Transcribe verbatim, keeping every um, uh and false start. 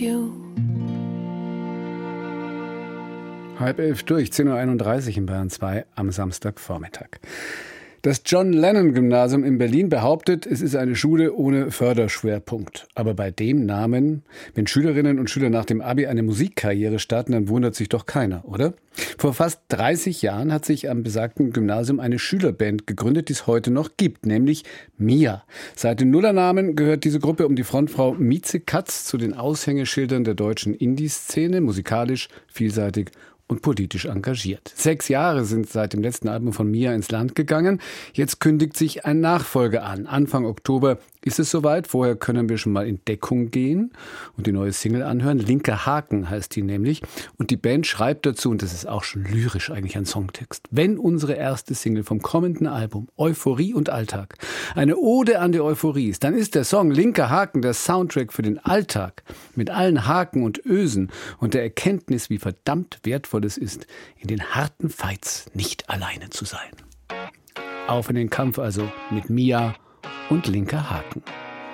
you. Halb elf durch, zehn Uhr einunddreißig in Bayern zwei am Samstagvormittag. Das John-Lennon-Gymnasium in Berlin behauptet, es ist eine Schule ohne Förderschwerpunkt. Aber bei dem Namen, wenn Schülerinnen und Schüler nach dem Abi eine Musikkarriere starten, dann wundert sich doch keiner, oder? Vor fast dreißig Jahren hat sich am besagten Gymnasium eine Schülerband gegründet, die es heute noch gibt, nämlich Mia. Seit den Nullernamen gehört diese Gruppe um die Frontfrau Mieze Katz zu den Aushängeschildern der deutschen Indie-Szene, musikalisch, vielseitig und politisch engagiert. Sechs Jahre sind seit dem letzten Album von Mia ins Land gegangen. Jetzt kündigt sich ein Nachfolger an. Anfang Oktober ist es soweit. Vorher können wir schon mal in Deckung gehen und die neue Single anhören. Linker Haken heißt die nämlich. Und die Band schreibt dazu, und das ist auch schon lyrisch eigentlich ein Songtext: Wenn unsere erste Single vom kommenden Album Euphorie und Alltag eine Ode an die Euphorie ist, dann ist der Song Linker Haken der Soundtrack für den Alltag mit allen Haken und Ösen und der Erkenntnis, wie verdammt wertvoll es ist, in den harten Fights nicht alleine zu sein. Auf in den Kampf also mit Mia und Linker Haken.